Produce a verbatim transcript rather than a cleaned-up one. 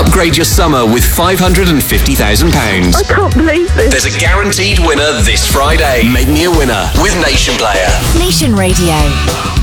Upgrade your summer with five hundred fifty thousand pounds. I can't believe this. There's a guaranteed winner this Friday. Make me a winner with Nation Player. Nation Radio.